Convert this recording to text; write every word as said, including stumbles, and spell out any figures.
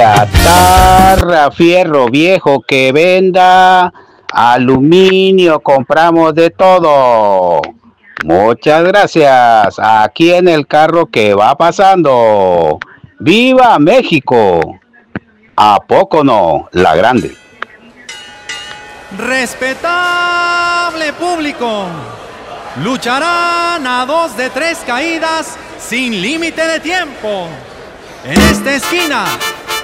Chatarra, fierro viejo que venda, aluminio, compramos de todo. Muchas gracias. Aquí en el carro que va pasando. ¡Viva México! ¿A poco no? La grande. Respetable público, lucharán a dos de tres caídas sin límite de tiempo. En esta esquina